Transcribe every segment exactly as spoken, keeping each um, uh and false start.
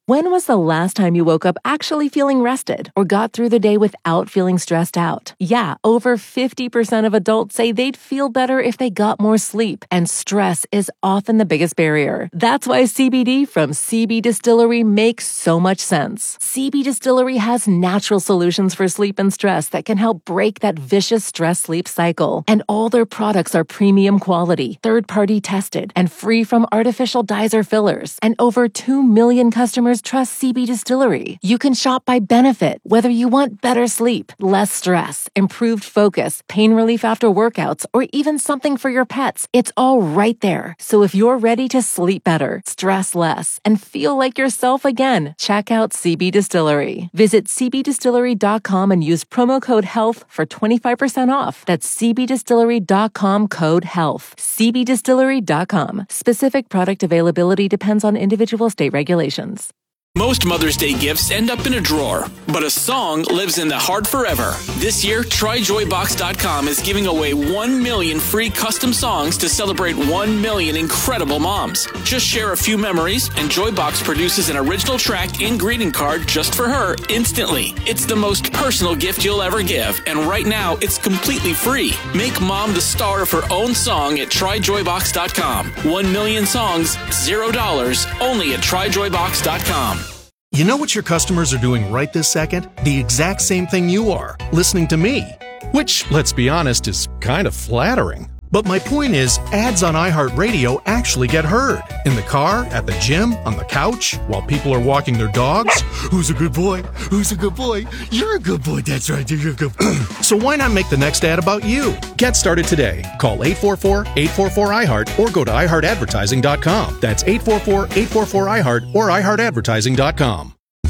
When was the last time you woke up actually feeling rested or got through the day without feeling stressed out? Yeah, over fifty percent of adults say they'd feel better if they got more sleep, and stress is often the biggest barrier. That's why C B D from C B Distillery makes so much sense. C B Distillery has natural solutions for sleep and stress that can help break that vicious stress-sleep cycle. And all their products are premium quality, third-party tested, and free from artificial dyes or fillers. And over two million customers trust C B Distillery. You can shop by benefit, whether you want better sleep, less stress, improved focus, pain relief after workouts, or even something for your pets. It's all right there. So if you're ready to sleep better, stress less, and feel like yourself again, check out C B Distillery. Visit c b distillery dot com and use promo code HEALTH for twenty-five percent off. That's c b distillery dot com code HEALTH. c b distillery dot com. Specific product availability depends on individual state regulations. Most Mother's Day gifts end up in a drawer, but a song lives in the heart forever. This year, try joy box dot com is giving away one million free custom songs to celebrate one million incredible moms. Just share a few memories, and Joybox produces an original track and greeting card just for her instantly. It's the most personal gift you'll ever give, and right now, it's completely free. Make mom the star of her own song at try joy box dot com. One million songs, zero dollars, only at try joy box dot com. You know what your customers are doing right this second? The exact same thing you are, listening to me. Which, let's be honest, is kind of flattering. But my point is, ads on iHeartRadio actually get heard. In the car, at the gym, on the couch, while people are walking their dogs. Who's a good boy? Who's a good boy? You're a good boy, that's right, you're a good boy. So why not make the next ad about you? Get started today. Call eight four four, eight four four, I heart or go to i heart advertising dot com. That's eight four four, eight four four, I heart or i heart advertising dot com.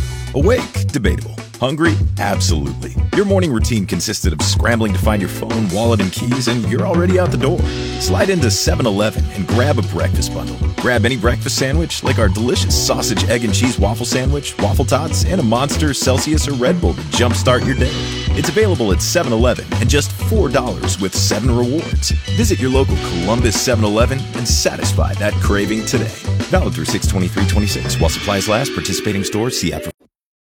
Awake? Debatable. Hungry? Absolutely. Your morning routine consisted of scrambling to find your phone, wallet, and keys, and you're already out the door. Slide into seven eleven and grab a breakfast bundle. Grab any breakfast sandwich, like our delicious sausage, egg, and cheese waffle sandwich, waffle tots, and a Monster, Celsius, or Red Bull to jumpstart your day. It's available at seven eleven and just four dollars with seven rewards. Visit your local Columbus seven eleven and satisfy that craving today. Valid through six twenty-three twenty-six. While supplies last, participating stores, see app for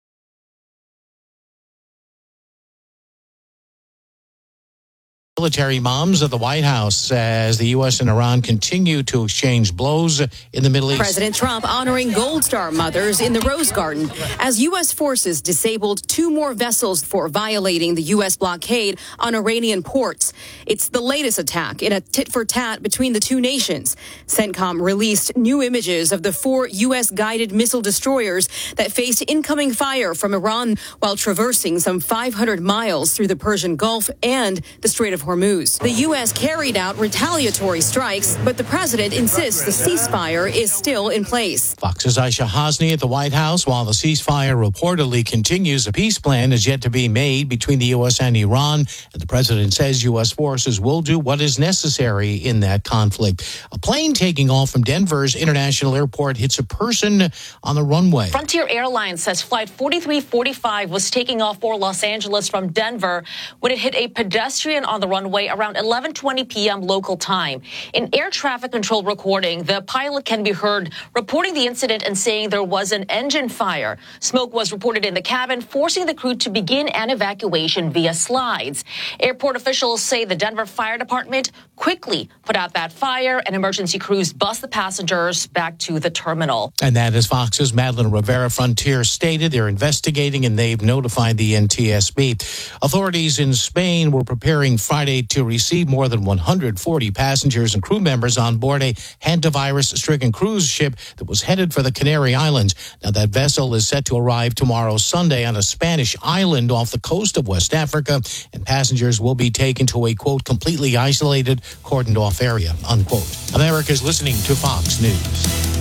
Military moms of the White House as the U S and Iran continue to exchange blows in the Middle East. President Trump honoring Gold Star mothers in the Rose Garden as U S forces disabled two more vessels for violating the U S blockade on Iranian ports. It's the latest attack in a tit-for-tat between the two nations. CENTCOM released new images of the four U S guided missile destroyers that faced incoming fire from Iran while traversing some five hundred miles through the Persian Gulf and the Strait of Hormuz. The U S carried out retaliatory strikes, but the president insists the ceasefire is still in place. Fox's Aisha Hasni at the White House. While the ceasefire reportedly continues, a peace plan is yet to be made between the U S and Iran. And the president says U S forces will do what is necessary in that conflict. A plane taking off from Denver's International Airport hits a person on the runway. Frontier Airlines says Flight forty-three forty-five was taking off for Los Angeles from Denver when it hit a pedestrian on the runway around eleven twenty p.m. local time. In air traffic control recording, the pilot can be heard reporting the incident and saying there was an engine fire. Smoke was reported in the cabin, forcing the crew to begin an evacuation via slides. Airport officials say the Denver Fire Department quickly put out that fire, and emergency crews bus the passengers back to the terminal. And that is Fox's Madeline Rivera. Frontier stated they're investigating and they've notified the N T S B. Authorities in Spain were preparing Friday to receive more than one hundred forty passengers and crew members on board a hantavirus-stricken cruise ship that was headed for the Canary Islands. Now, that vessel is set to arrive tomorrow, Sunday, on a Spanish island off the coast of West Africa, and passengers will be taken to a, quote, completely isolated, cordoned-off area, unquote. America's listening to Fox News.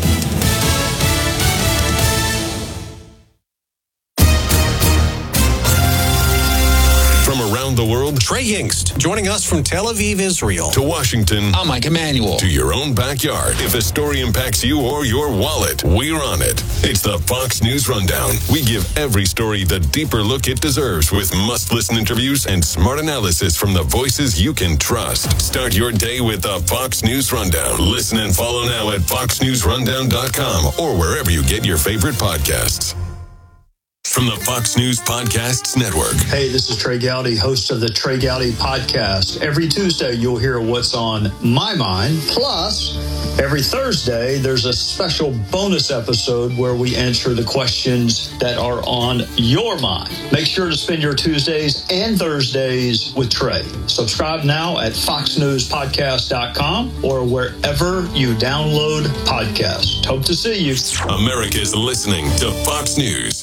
From around the world, trade Trey Yingst, joining us from Tel Aviv, Israel. To Washington. I'm Mike Emanuel. To your own backyard. If a story impacts you or your wallet, we're on it. It's the Fox News Rundown. We give every story the deeper look it deserves with must-listen interviews and smart analysis from the voices you can trust. Start your day with the Fox News Rundown. Listen and follow now at fox news rundown dot com or wherever you get your favorite podcasts. From the Fox News Podcasts Network. Hey, this is Trey Gowdy, host of the Trey Gowdy Podcast. Every Tuesday, you'll hear what's on my mind. Plus, every Thursday, there's a special bonus episode where we answer the questions that are on your mind. Make sure to spend your Tuesdays and Thursdays with Trey. Subscribe now at fox news podcast dot com or wherever you download podcasts. Hope to see you. America's listening to Fox News.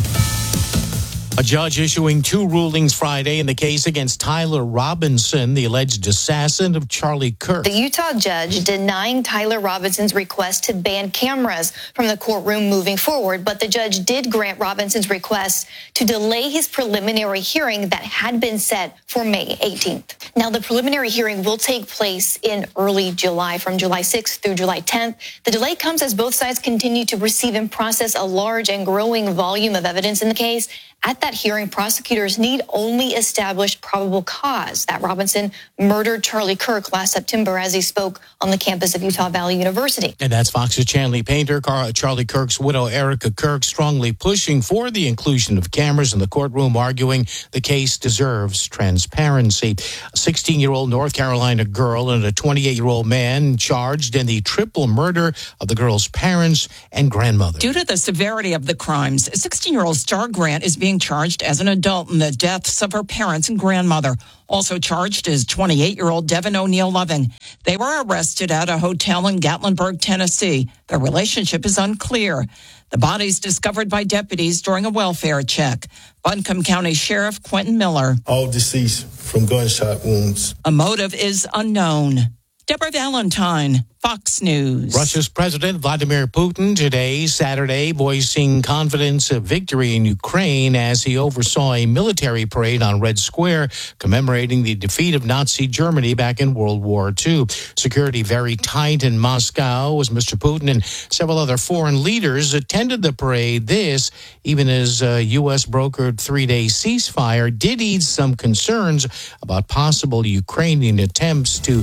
A judge issuing two rulings Friday in the case against Tyler Robinson, the alleged assassin of Charlie Kirk. The Utah judge denying Tyler Robinson's request to ban cameras from the courtroom moving forward, but the judge did grant Robinson's request to delay his preliminary hearing that had been set for May eighteenth. Now, the preliminary hearing will take place in early July, from July sixth through July tenth. The delay comes as both sides continue to receive and process a large and growing volume of evidence in the case. At that hearing, prosecutors need only establish probable cause that Robinson murdered Charlie Kirk last September as he spoke on the campus of Utah Valley University. And that's Fox's Chanley Painter. Charlie Kirk's widow, Erica Kirk, strongly pushing for the inclusion of cameras in the courtroom, arguing the case deserves transparency. A sixteen-year-old North Carolina girl and a twenty-eight-year-old man charged in the triple murder of the girl's parents and grandmother. Due to the severity of the crimes, sixteen-year-old Star Grant is being charged as an adult in the deaths of her parents and grandmother. Also charged is twenty-eight-year-old Devin O'Neill Loving. They were arrested at a hotel in Gatlinburg, Tennessee. Their relationship is unclear. The bodies discovered by deputies during a welfare check. Buncombe County Sheriff Quentin Miller. All deceased from gunshot wounds. A motive is unknown. Deborah Valentine, Fox News. Russia's President Vladimir Putin today, Saturday, voicing confidence of victory in Ukraine as he oversaw a military parade on Red Square commemorating the defeat of Nazi Germany back in World War Two. Security very tight in Moscow as Mister Putin and several other foreign leaders attended the parade. This, even as a U S brokered three-day ceasefire, did ease some concerns about possible Ukrainian attempts to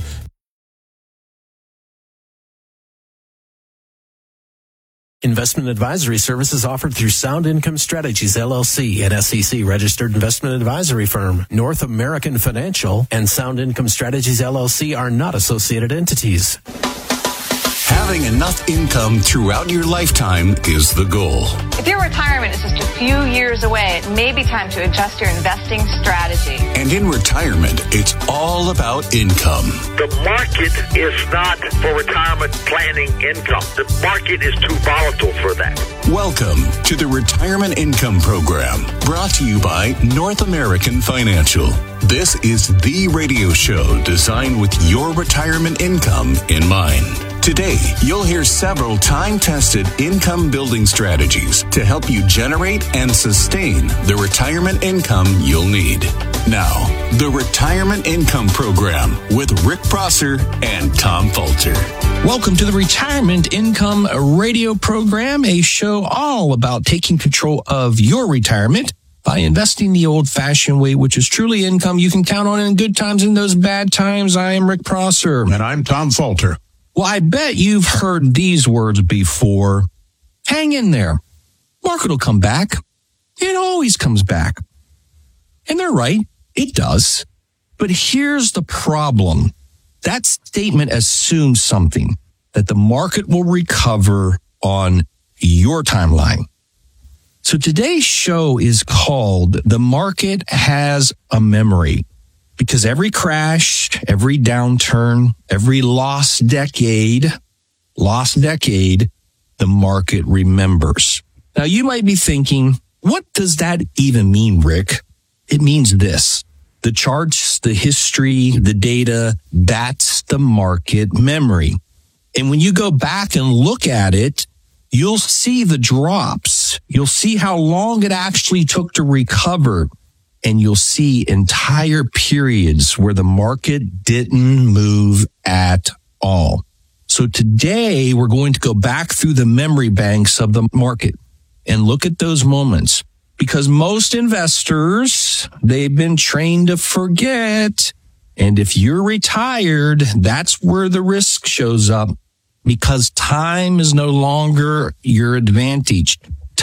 Investment advisory services offered through Sound Income Strategies, L L C, an S E C-registered investment advisory firm. North American Financial and Sound Income Strategies, L L C are not associated entities. Having enough income throughout your lifetime is the goal. If your retirement is just a few years away, it may be time to adjust your investing strategy. And in retirement, it's all about income. The market is not for retirement planning income. The market is too volatile for that. Welcome to the Retirement Income Program, brought to you by North American Financial. This is the radio show designed with your retirement income in mind. Today, you'll hear several time-tested income-building strategies to help you generate and sustain the retirement income you'll need. Now, the Retirement Income Program with Rick Prosser and Tom Falter. Welcome to the Retirement Income Radio Program, a show all about taking control of your retirement by investing the old-fashioned way, which is truly income you can count on in good times and those bad times. I am Rick Prosser. And I'm Tom Falter. Well, I bet you've heard these words before. Hang in there. Market will come back. It always comes back. And they're right. It does. But here's the problem. That statement assumes something, that the market will recover on your timeline. So today's show is called The Market Has a Memory. Because every crash, every downturn, every lost decade, lost decade, the market remembers. Now, you might be thinking, what does that even mean, Rick? It means this. The charts, the history, the data, that's the market memory. And when you go back and look at it, you'll see the drops. You'll see how long it actually took to recover. and you'll see entire periods where the market didn't move at all. So today we're going to go back through the memory banks of the market and look at those moments, because most investors, they've been trained to forget. And if you're retired, that's where the risk shows up, because time is no longer your advantage.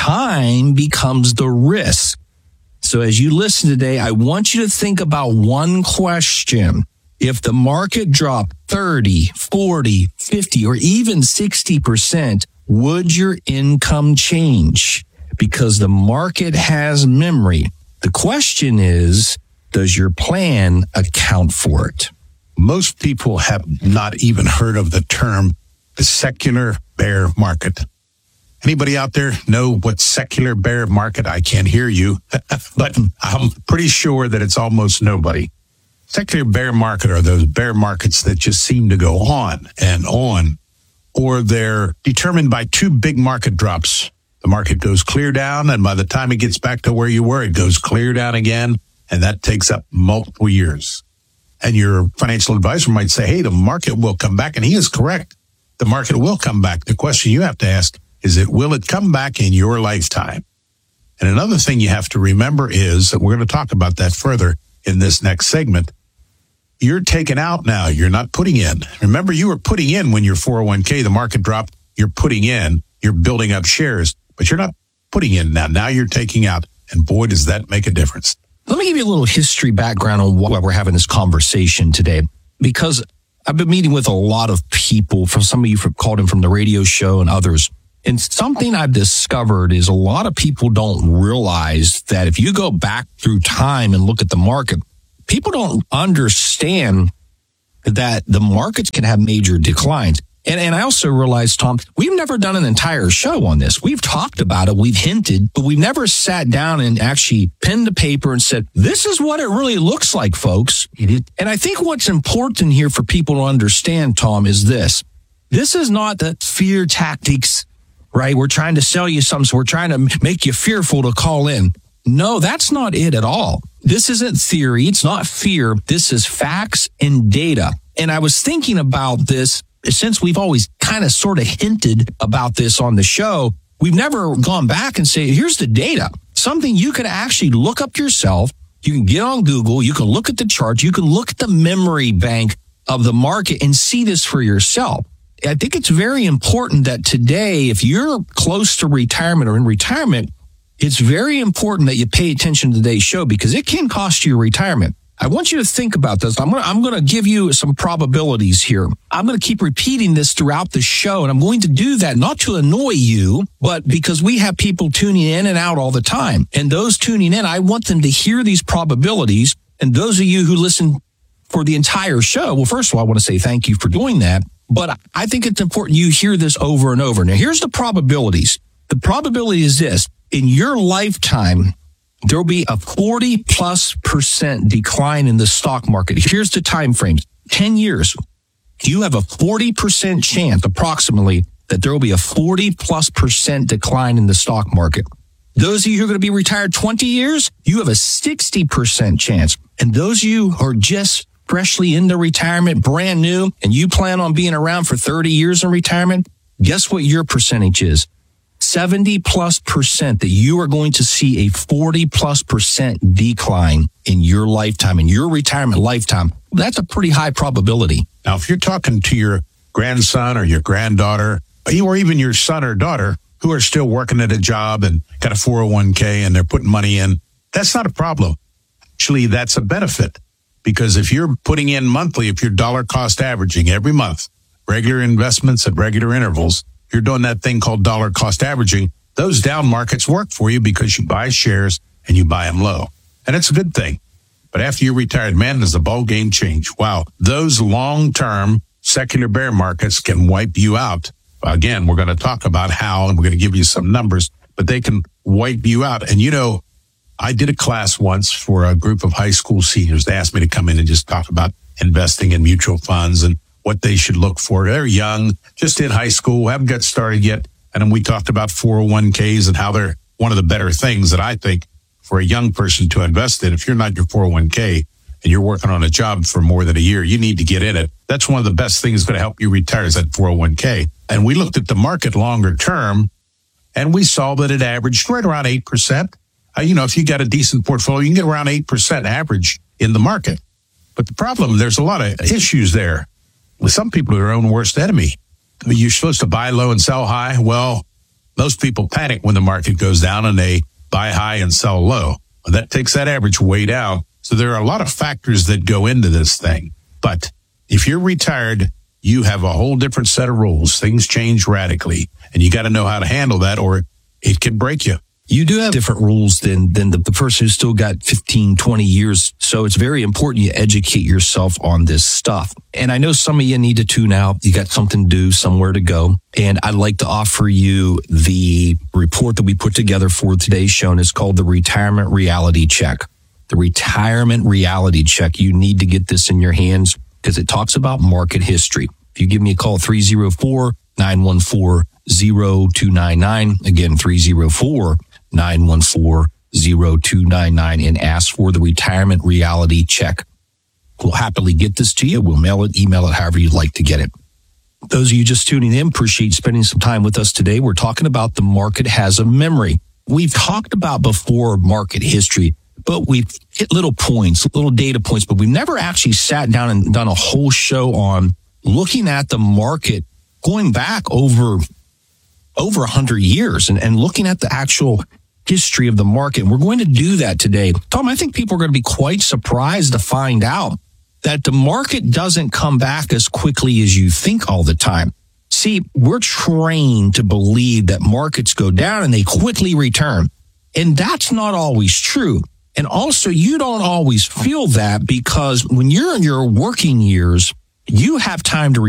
Time becomes the risk. So as you listen today, I want you to think about one question. If the market dropped thirty, forty, fifty, or even sixty percent, would your income change? Because the market has memory. The question is, does your plan account for it? Most people have not even heard of the term the secular bear market. Anybody out there know what secular bear market? I can't hear you, but I'm pretty sure that it's almost nobody. Secular bear market are those bear markets that just seem to go on and on, or they're determined by two big market drops. The market goes clear down, and by the time it gets back to where you were, it goes clear down again, and that takes up multiple years. And your financial advisor might say, hey, the market will come back, and he is correct. The market will come back. The question you have to ask is, it will it come back in your lifetime? And another thing you have to remember is that we're going to talk about that further in this next segment. You're taking out now. You're not putting in. Remember, you were putting in when your four oh one k, the market dropped. You're putting in. You're building up shares, but you're not putting in now. Now you're taking out. And boy, does that make a difference. Let me give you a little history background on why we're having this conversation today, because I've been meeting with a lot of people, from some of you called in from the radio show and others. And something I've discovered is a lot of people don't realize that if you go back through time and look at the market, people don't understand that the markets can have major declines. And, and I also realized, Tom, we've never done an entire show on this. We've talked about it, we've hinted, but we've never sat down and actually penned to paper and said, this is what it really looks like, folks. And I think what's important here for people to understand, Tom, is this. This is not the fear tactics, right? We're trying to sell you something, so we're trying to make you fearful to call in. No, that's not it at all. This isn't theory. It's not fear. This is facts and data. And I was thinking about this, since we've always kind of sort of hinted about this on the show, we've never gone back and say, here's the data, something you can actually look up yourself. You can get on Google. You can look at the charts. You can look at the memory bank of the market and see this for yourself. I think it's very important that today, if you're close to retirement or in retirement, it's very important that you pay attention to today's show, because it can cost you your retirement. I want you to think about this. I'm going to, I'm going to give you some probabilities here. I'm going to keep repeating this throughout the show, and I'm going to do that not to annoy you, but because we have people tuning in and out all the time. And those tuning in, I want them to hear these probabilities. And those of you who listen for the entire show, well, first of all, I want to say thank you for doing that. But I think it's important you hear this over and over. Now, here's the probabilities. The probability is this. In your lifetime, there will be a forty plus percent decline in the stock market. Here's the time frames. ten years. You have a forty percent chance, approximately, that there will be a forty plus percent decline in the stock market. Those of you who are going to be retired twenty years, you have a sixty percent chance. And those of you who are just freshly into retirement, brand new, and you plan on being around for thirty years in retirement, guess what your percentage is? seventy plus percent that you are going to see a forty plus percent decline in your lifetime, in your retirement lifetime. That's a pretty high probability. Now, if you're talking to your grandson or your granddaughter, or even your son or daughter who are still working at a job and got a four oh one k and they're putting money in, that's not a problem. Actually, that's a benefit, because if you're putting in monthly, if you're dollar cost averaging every month, regular investments at regular intervals, you're doing that thing called dollar cost averaging. Those down markets work for you because you buy shares and you buy them low. And it's a good thing. But after you're retired, man, does the ball game change. Wow. Those long-term secular bear markets can wipe you out. Again, we're going to talk about how, and we're going to give you some numbers, but they can wipe you out. And you know, I did a class once for a group of high school seniors. They asked me to come in and just talk about investing in mutual funds and what they should look for. They're young, just in high school, haven't got started yet. And then we talked about four oh one k's and how they're one of the better things that I think for a young person to invest in. If you're not your four oh one k and you're working on a job for more than a year, you need to get in it. That's one of the best things going to help you retire is that four oh one k. And we looked at the market longer term, and we saw that it averaged right around eight percent. Uh, you know, if you got a decent portfolio, you can get around eight percent average in the market. But the problem, there's a lot of issues there. With some people are their own worst enemy. You're supposed to buy low and sell high. Well, most people panic when the market goes down and they buy high and sell low. That takes that average way down. So there are a lot of factors that go into this thing. But if you're retired, you have a whole different set of rules. Things change radically, and you got to know how to handle that or it can break you. You do have different rules than than the, the person who's still got fifteen, twenty years. So it's very important you educate yourself on this stuff. And I know some of you need to tune out. You got something to do, somewhere to go. And I'd like to offer you the report that we put together for today's show, and it's called the Retirement Reality Check. The Retirement Reality Check. You need to get this in your hands because it talks about market history. If you give me a call, three oh four, nine one four, oh two nine nine. Again, three oh four, nine one four, oh two nine nine, and ask for the Retirement Reality Check. We'll happily get this to you. We'll mail it, email it, however you'd like to get it. Those of you just tuning in, appreciate spending some time with us today. We're talking about the market has a memory. We've talked about before market history, but we've hit little points, little data points, but we've never actually sat down and done a whole show on looking at the market going back over over one hundred years and, and looking at the actual history of the market. And we're going to do that today. Tom, I think people are going to be quite surprised to find out that the market doesn't come back as quickly as you think all the time. See, we're trained to believe that markets go down and they quickly return. And that's not always true. And also, you don't always feel that because when you're in your working years, you have time to